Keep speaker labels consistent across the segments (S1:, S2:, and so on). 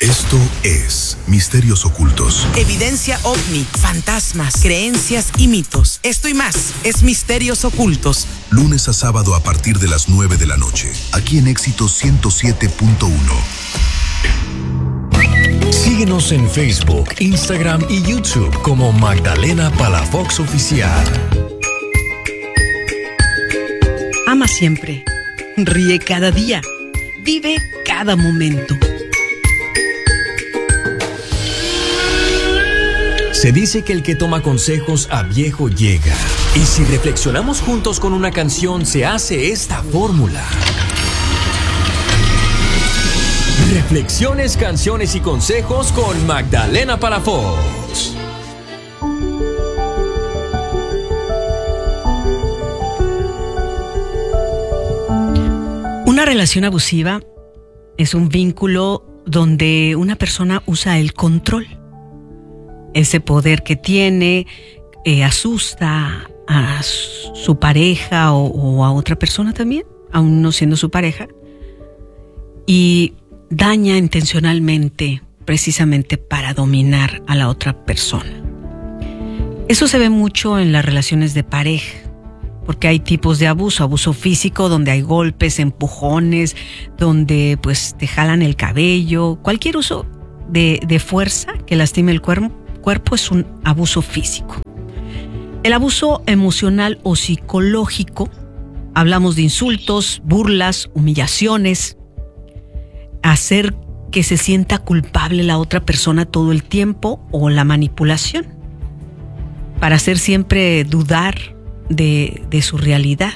S1: Esto es Misterios Ocultos.
S2: Evidencia ovni, fantasmas, creencias y mitos. Esto y más es Misterios Ocultos.
S1: Lunes a sábado a partir de las 9 de la noche. Aquí en Éxito 107.1.
S3: Síguenos en Facebook, Instagram y YouTube como Magdalena Palafox Oficial.
S4: Ama siempre. Ríe cada día. Vive cada momento.
S3: Se dice que el que toma consejos a viejo llega. Y si reflexionamos juntos con una canción, se hace esta fórmula. Reflexiones, canciones y consejos con Magdalena Palafox.
S4: Una relación abusiva es un vínculo donde una persona usa el control. Ese poder que tiene asusta a su pareja o a otra persona también, aún no siendo su pareja, y daña intencionalmente precisamente para dominar a la otra persona. Eso se ve mucho en las relaciones de pareja, porque hay tipos de abuso físico donde hay golpes, empujones, donde pues te jalan el cabello, cualquier uso de fuerza que lastime el cuerpo es un abuso físico. El abuso emocional o psicológico, hablamos de insultos, burlas, humillaciones, hacer que se sienta culpable la otra persona todo el tiempo o la manipulación, para hacer siempre dudar de su realidad,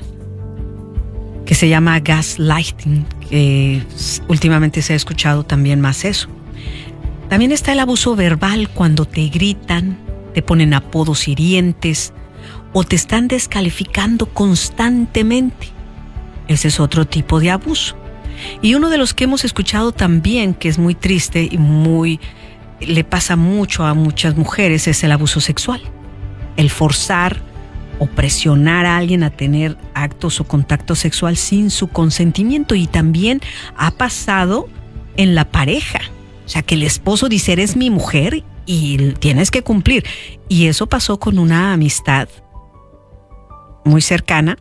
S4: que se llama gaslighting, que últimamente se ha escuchado también más eso. También está el abuso verbal, cuando te gritan, te ponen apodos hirientes o te están descalificando constantemente. Ese es otro tipo de abuso. Y uno de los que hemos escuchado también, que es muy triste y le pasa mucho a muchas mujeres, es el abuso sexual. El forzar o presionar a alguien a tener actos o contacto sexual sin su consentimiento. Y también ha pasado en la pareja. O sea, que el esposo dice, eres mi mujer y tienes que cumplir. Y eso pasó con una amistad muy cercana,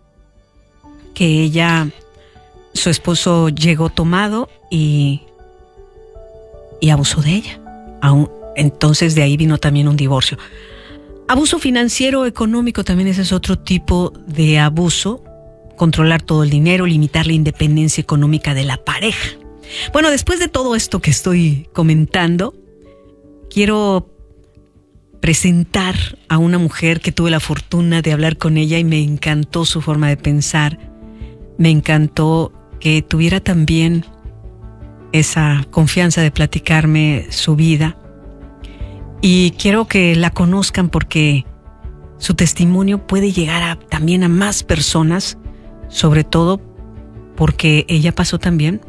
S4: que su esposo llegó tomado y abusó de ella. Entonces de ahí vino también un divorcio. Abuso financiero, económico, también ese es otro tipo de abuso. Controlar todo el dinero, limitar la independencia económica de la pareja. Bueno, después de todo esto que estoy comentando, quiero presentar a una mujer que tuve la fortuna de hablar con ella y me encantó su forma de pensar. Me encantó que tuviera también esa confianza de platicarme su vida. Y quiero que la conozcan porque su testimonio puede llegar también a más personas, sobre todo porque ella pasó también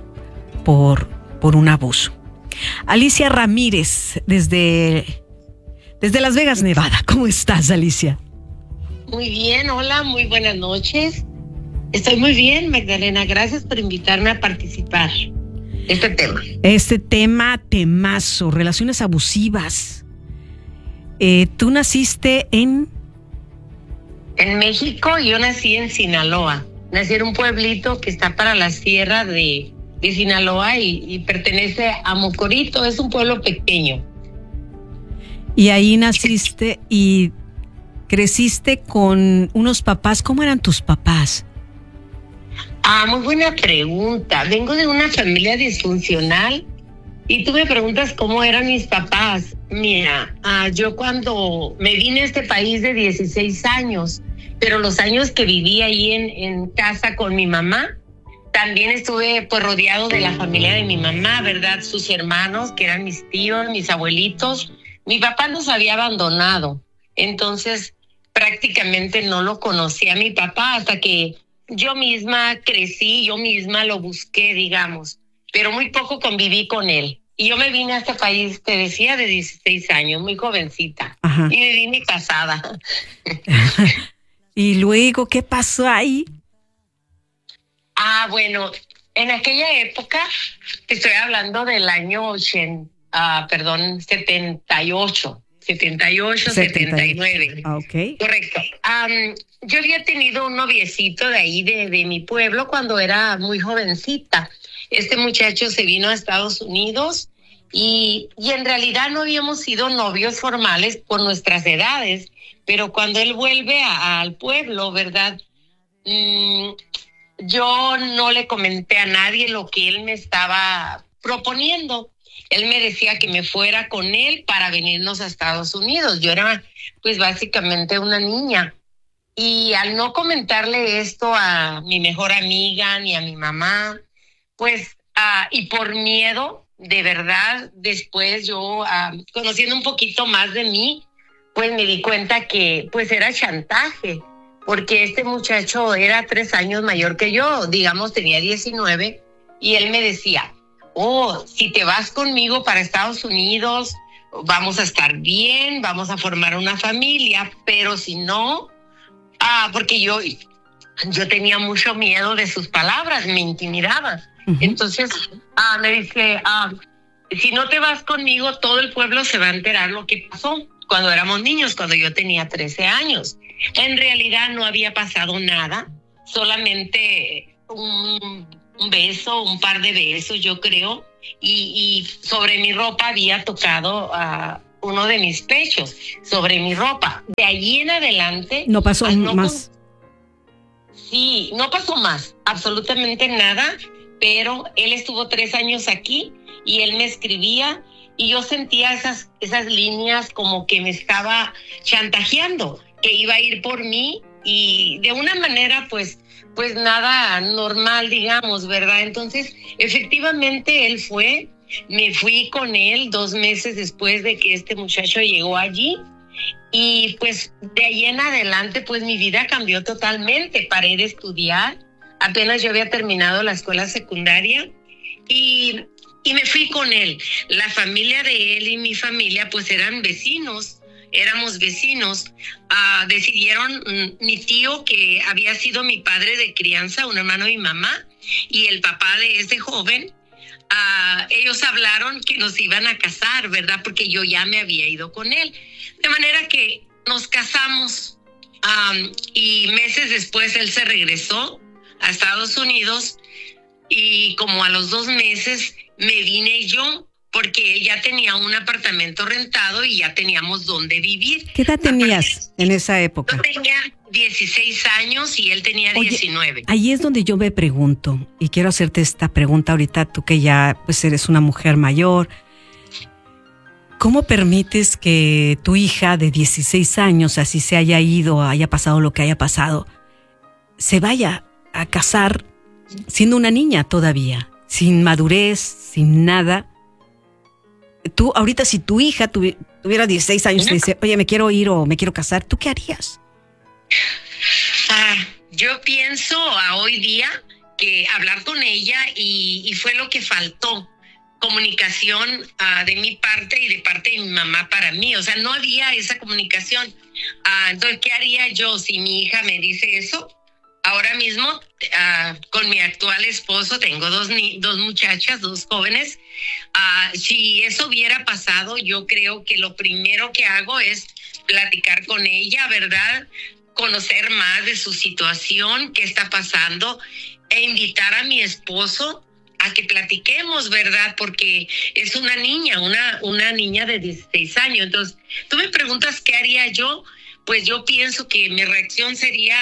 S4: por un abuso. Alicia Ramírez, desde Las Vegas, Nevada. ¿Cómo estás, Alicia?
S5: Muy bien, hola, muy buenas noches. Estoy muy bien, Magdalena. Gracias por invitarme a participar. Este tema,
S4: temazo, relaciones abusivas. Tú naciste en
S5: México. Yo nací en Sinaloa. Nací en un pueblito que está para la sierra de Sinaloa y pertenece a Mocorito. Es un pueblo pequeño.
S4: Y ahí naciste y creciste con unos papás. ¿Cómo eran tus papás?
S5: Muy buena pregunta. Vengo de una familia disfuncional y tú me preguntas cómo eran mis papás. Mira, yo cuando me vine a este país de 16 años, pero los años que viví ahí en casa con mi mamá, también estuve pues rodeado de la familia de mi mamá, ¿verdad? Sus hermanos, que eran mis tíos, mis abuelitos. Mi papá nos había abandonado, entonces prácticamente no lo conocí a mi papá hasta que yo misma crecí, yo misma lo busqué, digamos, pero muy poco conviví con él. Y yo me vine a este país, te decía, de 16 años, muy jovencita. Ajá. Y me vine casada.
S4: ¿Y luego qué pasó ahí?
S5: Bueno, en aquella época, te estoy hablando del año 78, 79.
S4: Okay.
S5: Correcto. Yo había tenido un noviecito de ahí, de mi pueblo, cuando era muy jovencita. Este muchacho se vino a Estados Unidos y en realidad no habíamos sido novios formales por nuestras edades, pero cuando él vuelve al pueblo, ¿verdad? Yo no le comenté a nadie lo que él me estaba proponiendo. Él me decía que me fuera con él para venirnos a Estados Unidos. Yo era, pues, básicamente una niña. Y al no comentarle esto a mi mejor amiga ni a mi mamá, pues, y por miedo, de verdad, después yo, conociendo un poquito más de mí, pues me di cuenta que, pues, era chantaje, porque este muchacho era 3 años mayor que yo, digamos, tenía 19, y él me decía, si te vas conmigo para Estados Unidos, vamos a estar bien, vamos a formar una familia, pero si no, porque yo tenía mucho miedo de sus palabras, me intimidaba. Uh-huh. Entonces, me dice, si no te vas conmigo, todo el pueblo se va a enterar lo que pasó cuando éramos niños, cuando yo tenía 13 años. En realidad no había pasado nada, solamente un beso, un par de besos, yo creo, y sobre mi ropa había tocado uno de mis pechos, sobre mi ropa. De allí en adelante...
S4: ¿No pasó más?
S5: Sí, no pasó más, absolutamente nada, pero él estuvo 3 años aquí y él me escribía y yo sentía esas líneas como que me estaba chantajeando, que iba a ir por mí y de una manera pues nada normal, digamos, ¿verdad? Entonces, efectivamente él fue, me fui con él 2 meses después de que este muchacho llegó allí y pues de ahí en adelante pues mi vida cambió totalmente. Paré de estudiar, apenas yo había terminado la escuela secundaria y me fui con él. La familia de él y mi familia pues eran vecinos, éramos vecinos. Decidieron, mi tío, que había sido mi padre de crianza, un hermano de mi mamá, y el papá de ese joven, ellos hablaron que nos iban a casar, ¿verdad? Porque yo ya me había ido con él. De manera que nos casamos y meses después él se regresó a Estados Unidos y como a los 2 meses me vine yo, porque él ya tenía un apartamento rentado y ya teníamos dónde vivir.
S4: ¿Qué edad tenías en esa época?
S5: Yo tenía 16 años y él tenía 19.
S4: Ahí es donde yo me pregunto, y quiero hacerte esta pregunta ahorita, tú que ya pues eres una mujer mayor, ¿cómo permites que tu hija de 16 años, así se haya ido, haya pasado lo que haya pasado, se vaya a casar siendo una niña todavía, sin madurez, sin nada? Tú, ahorita, si tu hija tuviera 16 años y te dice, oye, me quiero ir o me quiero casar, ¿tú qué harías?
S5: Yo pienso hoy día que hablar con ella y fue lo que faltó. Comunicación de mi parte y de parte de mi mamá para mí. O sea, no había esa comunicación. Entonces, ¿qué haría yo si mi hija me dice eso? Ahora mismo, con mi actual esposo, tengo dos muchachas, 2 jóvenes. Si eso hubiera pasado, yo creo que lo primero que hago es platicar con ella, ¿verdad? Conocer más de su situación, qué está pasando, e invitar a mi esposo a que platiquemos, ¿verdad? Porque es una niña, una niña de 16 años. Entonces, tú me preguntas qué haría yo, pues yo pienso que mi reacción sería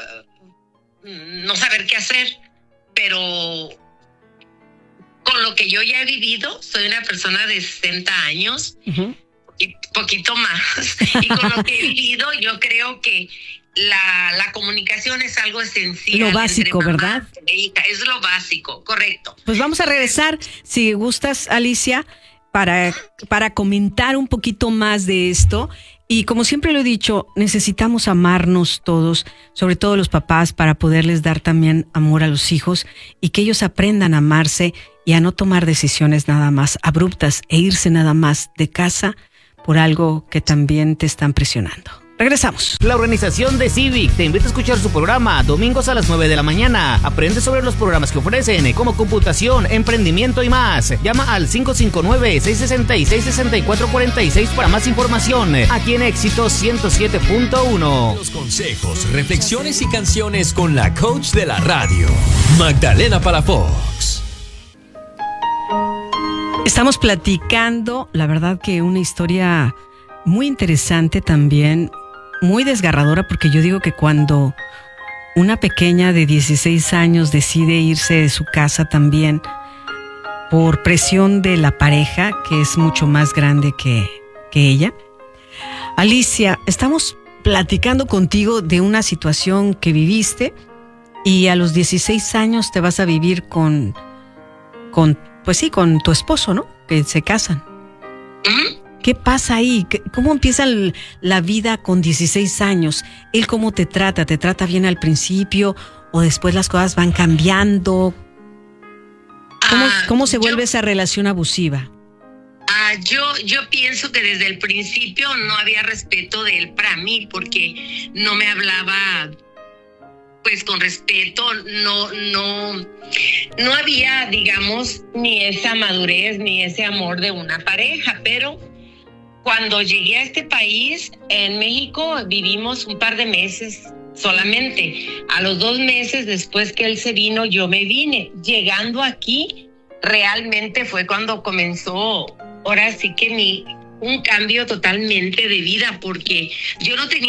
S5: no saber qué hacer, pero con lo que yo ya he vivido, soy una persona de 60 años, uh-huh, y poquito más, y con lo que he vivido, yo creo que la comunicación es algo esencial.
S4: Lo básico, ¿verdad?
S5: Es lo básico, correcto.
S4: Pues vamos a regresar, si gustas, Alicia, para comentar un poquito más de esto. Y como siempre lo he dicho, necesitamos amarnos todos, sobre todo los papás, para poderles dar también amor a los hijos y que ellos aprendan a amarse y a no tomar decisiones nada más abruptas e irse nada más de casa por algo que también te están presionando. Regresamos.
S6: La organización de Civic te invita a escuchar su programa domingos a las 9 de la mañana. Aprende sobre los programas que ofrecen, como computación, emprendimiento y más. Llama al 559-666-6446 para más información. Aquí en Éxito 107.1.
S3: Los consejos, reflexiones y canciones con la coach de la radio, Magdalena Palafox.
S4: Estamos platicando, la verdad que una historia muy interesante también, muy desgarradora, porque yo digo que cuando una pequeña de 16 años decide irse de su casa también por presión de la pareja, que es mucho más grande que ella. Alicia, estamos platicando contigo de una situación que viviste y a los 16 años te vas a vivir con tu esposo, ¿no? Que se casan. ¿Qué pasa ahí? ¿Cómo empieza la vida con 16 años? ¿Él cómo te trata? ¿Te trata bien al principio o después las cosas van cambiando? ¿Cómo se vuelve esa relación abusiva?
S5: Yo pienso que desde el principio no había respeto de él para mí, porque no me hablaba pues con respeto, no había, digamos, ni esa madurez ni ese amor de una pareja. Pero cuando llegué a este país, en México, vivimos un par de meses solamente. A los 2 meses después que él se vino, yo me vine. Llegando aquí, realmente fue cuando comenzó, ahora sí que un cambio totalmente de vida, porque yo no tenía